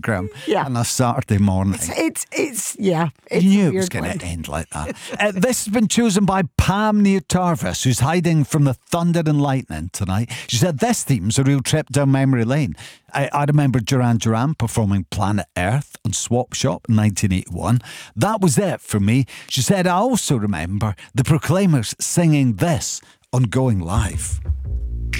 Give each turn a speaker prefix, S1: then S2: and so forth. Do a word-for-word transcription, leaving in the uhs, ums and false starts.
S1: programme
S2: Yeah.
S1: on a Saturday morning.
S2: It's, it's, it's yeah. It's
S1: You knew
S2: a
S1: it was
S2: weird
S1: going
S2: one.
S1: to end like that. uh, this has been chosen by Pam near Tarvis, who's hiding from the thunder and lightning tonight. She said, this theme's a real trip down memory lane. I, I remember Duran Duran performing Planet Earth on Swap Shop in nineteen eighty-one. That was it for me. She said, I also remember the Proclaimers singing this on Going Live.